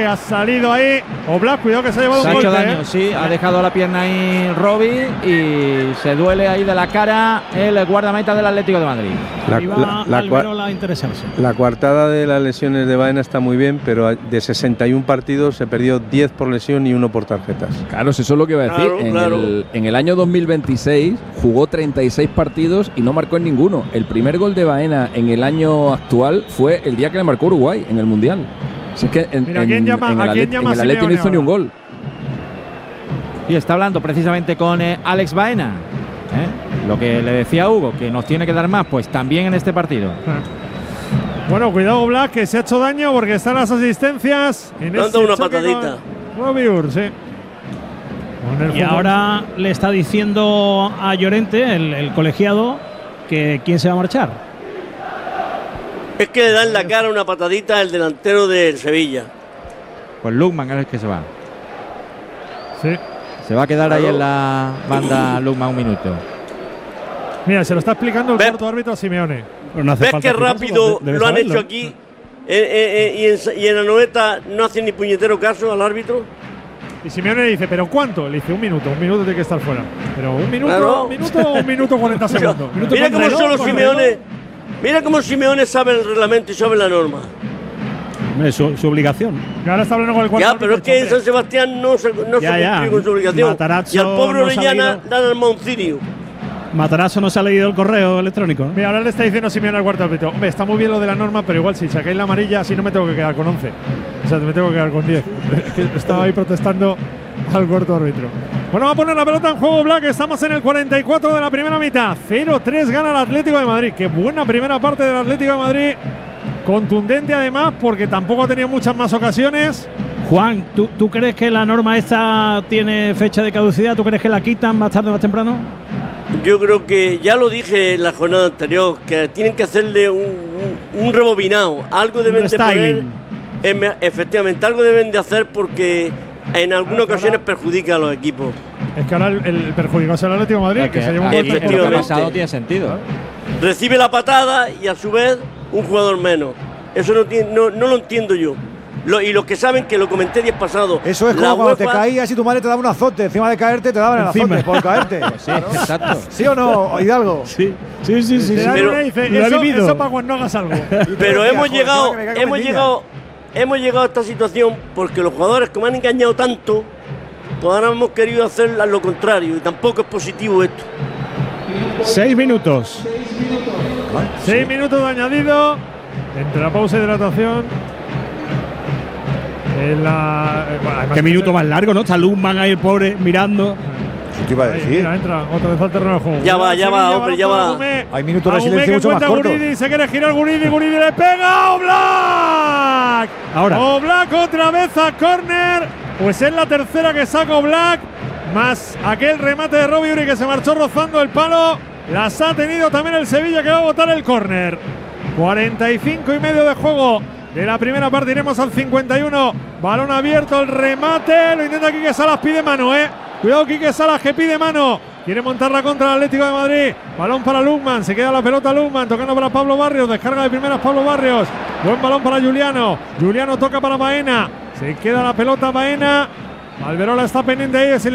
ha salido ahí Oblak, cuidado que se ha llevado un golpe. Daño, sí, ha dejado la pierna ahí Robbie y se duele ahí de la cara el guardameta del Atlético de Madrid. Alberola a interesarse. La coartada de las lesiones de Baena está muy bien, pero de 61 partidos se perdió 10 por lesión y 1 por tarjetas. Claro, eso es lo que iba a decir. En el año 2026 jugó 36 partidos y no marcó en ninguno. El primer gol de Baena en el año actual fue el día que le marcó Uruguay en el Mundial. Así que en el Atlético no hizo ni un gol. Y está hablando precisamente con Alex Baena. Lo que le decía Hugo, que nos tiene que dar más, pues también en este partido. Bueno, cuidado Oblak, que se ha hecho daño porque están las asistencias. Dando una patadita. Robiur, sí. Y ahora le está diciendo a Llorente, el colegiado, que quién se va a marchar. Es que le da en la cara una patadita al delantero del Sevilla. Pues Lukman es el que se va. Sí. Se va a quedar ahí en la banda Lukman un minuto. Mira, se lo está explicando el cuarto árbitro a Simeone. No ¿ves qué rápido lo han hecho aquí? Y en la noveta no hacen ni puñetero caso al árbitro. Y Simeone le dice, ¿pero cuánto? Le dice, un minuto tiene que estar fuera. Pero un minuto, claro. un minuto 40 segundos. Mira cómo son los Simeone. Mira cómo Simeone sabe el reglamento y sabe la norma. Su obligación. Y ahora está hablando con el cuarto. Ya, pero es que en San Sebastián no se cumple con su obligación. Matarazzo y al pobre no Orellana dan al Moncinio. Matarazzo no se ha leído el correo electrónico, ¿no? Mira, ahora le está diciendo Simeone al cuarto árbitro. Hombre, está muy bien lo de la norma, pero igual si sacáis la amarilla, así no me tengo que quedar con 11. O sea, me tengo que quedar con 10. Estaba ahí protestando al cuarto árbitro. Bueno, va a poner la pelota en juego Oblak. Estamos en el 44 de la primera mitad. 0-3 gana el Atlético de Madrid. Qué buena primera parte del Atlético de Madrid. Contundente además, porque tampoco ha tenido muchas más ocasiones. Juan, ¿tú crees que la norma esta tiene fecha de caducidad? ¿Tú crees que la quitan más tarde o más temprano? Yo creo que, ya lo dije en la jornada anterior, que tienen que hacerle un rebobinado. Algo deben de poner. Efectivamente, algo deben de hacer porque en algunas ocasiones perjudica a los equipos. Es que ahora el perjudicado es el Atlético de Madrid, que se lleva un golpe. Efectivamente. Lo que ha pasado tiene sentido. Recibe la patada y a su vez un jugador menos. Eso no lo entiendo yo. Y los que saben, que lo comenté 10 pasado. Eso es como cuando te caías y tu madre te daba un azote. Encima de caerte, te daban el azote por caerte. Sí, exacto. ¿Sí o no, Hidalgo? Sí. Pero dice, eso para cuando hagas algo. Pero hemos llegado a esta situación porque los jugadores, como han engañado tanto, pues ahora hemos querido hacer lo contrario. Y tampoco es positivo esto. 6 minutos. 6 minutos de añadido. Entre la pausa de hidratación. Qué minuto más largo, ¿no? Está Lukman ahí, el pobre, mirando. ¿Qué te iba a decir? Mira, entra otra vez al terreno de juego. Ya va, hombre, ya va. Hay minutos de silencio mucho más cortos. Se quiere girar Guridi le pega a Oblak. Ahora. Oblak otra vez a córner. Pues es la tercera que saca Oblak. Más aquel remate de Robiuri que se marchó rozando el palo. Las ha tenido también el Sevilla, que va a botar el córner. 45 y medio de juego de la primera parte. Iremos al 51. Balón abierto, el remate. Lo intenta Quique Salas, pide mano, Cuidado Quique Salas, que pide mano. Quiere montarla contra el Atlético de Madrid. Balón para Lukman. Se queda la pelota Lukman. Tocando para Pablo Barrios. Descarga de primeras Pablo Barrios. Buen balón para Juliano. Juliano toca para Baena. Se queda la pelota Baena. Alberola está pendiente ahí.